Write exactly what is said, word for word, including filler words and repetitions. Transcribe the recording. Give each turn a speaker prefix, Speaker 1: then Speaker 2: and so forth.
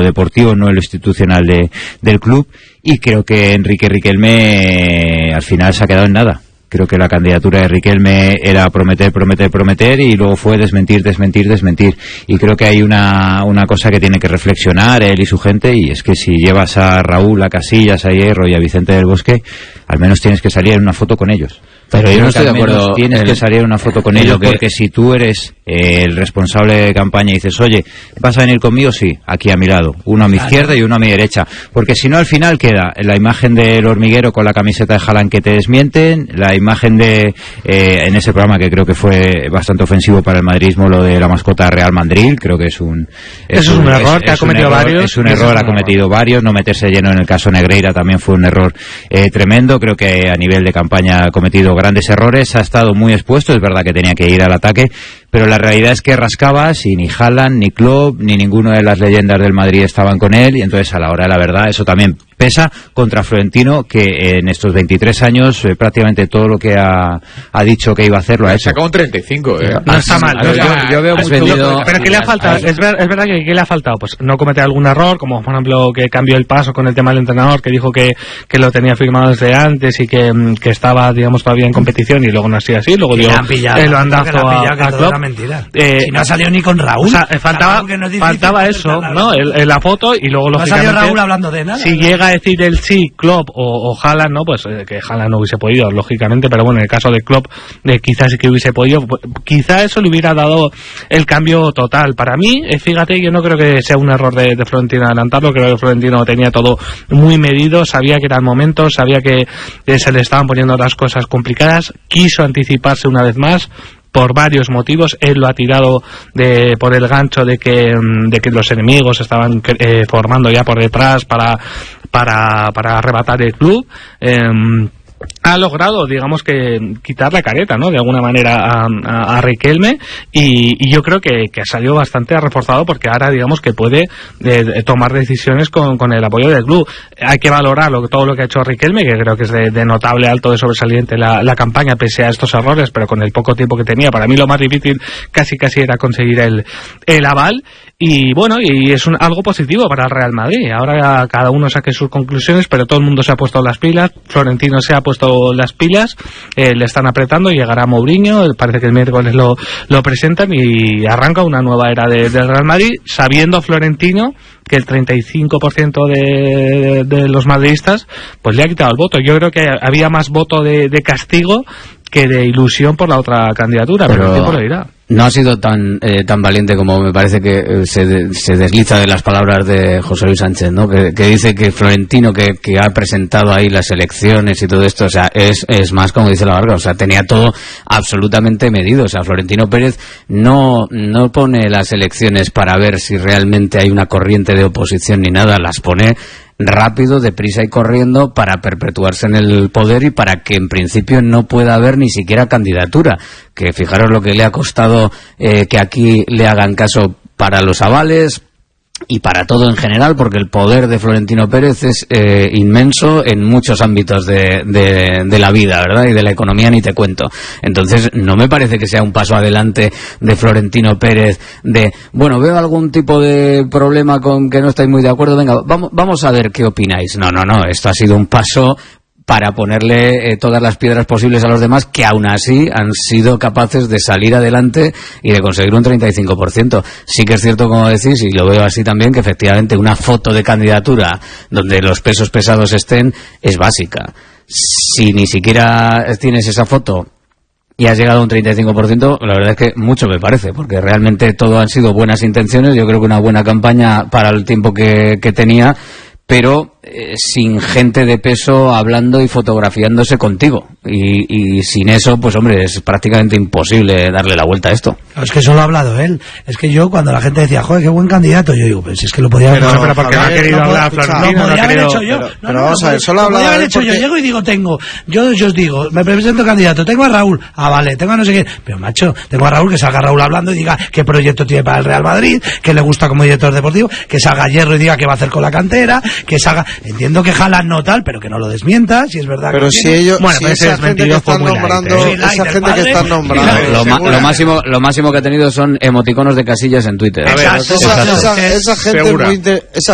Speaker 1: deportivo, no en lo institucional de, del club, y creo que Enrique Riquelme eh, al final se ha quedado en nada. Creo que la candidatura de Riquelme era prometer, prometer, prometer, y luego fue desmentir, desmentir, desmentir. Y creo que hay una, una cosa que tiene que reflexionar él y su gente, y es que si llevas a Raúl, a Casillas, a Hierro y a Vicente del Bosque, al menos tienes que salir en una foto con ellos.
Speaker 2: Pero yo no estoy de acuerdo.
Speaker 1: Tienes el, que salir en una foto con ellos, que... porque si tú eres eh, el responsable de campaña y dices, oye, ¿vas a venir conmigo? Sí, aquí a mi lado, uno a mi izquierda y uno a mi derecha, porque si no al final queda la imagen del hormiguero con la camiseta de Haaland que te desmienten, la imagen de, eh, en ese programa que creo que fue bastante ofensivo para el madridismo, lo de la mascota Real Madrid, creo que es un...
Speaker 3: Es Eso es un, un error, es, que ha cometido
Speaker 1: error,
Speaker 3: varios.
Speaker 1: Es un error, ha cometido varios, no meterse lleno en el caso Negreira también fue un error eh, tremendo. Creo que a nivel de campaña ha cometido grandes errores, ha estado muy expuesto, es verdad que tenía que ir al ataque, pero la realidad es que rascabas y ni Haaland, ni Klopp, ni ninguna de las leyendas del Madrid estaban con él, y entonces a la hora de la verdad eso también pesa contra Florentino, que en estos veintitrés años eh, prácticamente todo lo que ha, ha dicho que iba a hacer lo ha hecho.
Speaker 4: Sacó un treinta y cinco, eh.
Speaker 3: No está mal. No está
Speaker 1: yo,
Speaker 3: mal.
Speaker 1: yo veo mucho
Speaker 3: vendido, pero ¿qué le ha faltado? Es, ver, es verdad que ¿qué le ha faltado? Pues no cometer algún error, como por ejemplo que cambió el paso con el tema del entrenador, que dijo que, que lo tenía firmado desde antes y que, que estaba, digamos, todavía en competición, y luego no ha sido así, luego dio el bandazo a, a Klopp.
Speaker 5: Eh, si no ha salido ni con Raúl.
Speaker 3: O sea, faltaba, no faltaba eso, ¿no? El, el, la foto, y luego
Speaker 5: no
Speaker 3: lógicamente...
Speaker 5: ha salido Raúl hablando de nada.
Speaker 3: Si llega a decir el sí, Klopp o, o Haaland, ¿no? Pues eh, que Haaland no hubiese podido, lógicamente, pero bueno, en el caso de Klopp, eh, quizás sí que hubiese podido, pues, quizá eso le hubiera dado el cambio total. Para mí, eh, fíjate, yo no creo que sea un error de, de Florentino adelantarlo, creo que Florentino tenía todo muy medido, sabía que era el momento, sabía que eh, se le estaban poniendo las cosas complicadas, quiso anticiparse una vez más, por varios motivos. Él lo ha tirado de, por el gancho de que, de que los enemigos estaban eh, formando ya por detrás para, para, para arrebatar el club. Eh, ha logrado, digamos, que quitar la careta, ¿no?, de alguna manera a, a, a Riquelme, y, y yo creo que, que ha salido bastante reforzado, porque ahora, digamos, que puede eh, tomar decisiones con, con el apoyo del club. Hay que valorar lo, todo lo que ha hecho Riquelme, que creo que es de, de notable, alto, de sobresaliente la, la campaña, pese a estos errores, pero con el poco tiempo que tenía. Para mí lo más difícil casi casi era conseguir el, el aval, y bueno, y es un, algo positivo para el Real Madrid. Ahora cada uno saque sus conclusiones, pero todo el mundo se ha puesto las pilas. Florentino se ha puesto las pilas, eh, le están apretando, llegará Mourinho, parece que el miércoles lo, lo presentan, y arranca una nueva era de, del Real Madrid, sabiendo Florentino que el treinta y cinco por ciento de, de, de los madridistas pues le ha quitado el voto. Yo creo que había más voto de, de castigo que de ilusión por la otra candidatura, pero, pero el tiempo lo dirá.
Speaker 2: No ha sido tan eh, tan valiente como me parece que eh, se, de, se desliza de las palabras de José Luis Sánchez, ¿no? Que, que dice que Florentino, que, que ha presentado ahí las elecciones y todo esto, o sea, es, es más como dice la Varga, o sea, tenía todo absolutamente medido. O sea, Florentino Pérez no, no pone las elecciones para ver si realmente hay una corriente de oposición ni nada, las pone rápido, deprisa y corriendo, para perpetuarse en el poder y para que en principio no pueda haber ni siquiera candidatura. Que fijaros lo que le ha costado eh, que aquí le hagan caso para los avales y para todo en general, porque el poder de Florentino Pérez es eh, inmenso en muchos ámbitos de, de, de la vida, ¿verdad? Y de la economía ni te cuento. Entonces no me parece que sea un paso adelante de Florentino Pérez de, bueno, veo algún tipo de problema con que no estáis muy de acuerdo, venga, vamos, vamos a ver qué opináis. No, no, no, esto ha sido un paso para ponerle eh, todas las piedras posibles a los demás, que aún así han sido capaces de salir adelante y de conseguir un treinta y cinco por ciento. Sí que es cierto, como decís, y lo veo así también, que efectivamente una foto de candidatura donde los pesos pesados estén es básica. Si ni siquiera tienes esa foto y has llegado a un treinta y cinco por ciento, la verdad es que mucho me parece, porque realmente todo han sido buenas intenciones. Yo creo que una buena campaña para el tiempo que, que tenía, pero eh, sin gente de peso hablando y fotografiándose contigo, y, y sin eso, pues hombre, es prácticamente imposible darle la vuelta a esto.
Speaker 5: Es que eso lo ha hablado él. Es que yo, cuando la gente decía, joder, qué buen candidato, yo digo, pues es que lo podía haber
Speaker 3: hecho. Pero porque no ha querido hablar Florentino,
Speaker 5: lo podía haber hecho yo.
Speaker 4: Pero, pero no, vamos
Speaker 5: no,
Speaker 4: a ver, solo ha hablado.
Speaker 5: Lo podía haber hecho yo. Llego y digo, tengo, yo, yo os digo, me presento candidato, tengo a Raúl, ah, vale, tengo a no sé qué, pero macho, tengo a Raúl, que salga Raúl hablando y diga qué proyecto tiene para el Real Madrid, que le gusta como director deportivo, que salga Hierro y diga qué va a hacer con la cantera, que salga, entiendo que Haaland no tal, pero que no lo desmienta, si es verdad.
Speaker 4: Pero
Speaker 5: que
Speaker 4: si
Speaker 5: tiene.
Speaker 4: ellos,
Speaker 5: bueno,
Speaker 4: si
Speaker 5: pues
Speaker 4: esa gente que están nombrando,
Speaker 5: light, ¿eh?
Speaker 4: esa gente que están nombrando,
Speaker 2: lo, ma, lo máximo, lo máximo que ha tenido son emoticonos de Casillas en Twitter.
Speaker 4: A ver,
Speaker 5: Exacto,
Speaker 4: esa,
Speaker 5: exacto.
Speaker 4: esa, esa gente
Speaker 3: Segura.
Speaker 4: muy inter, esa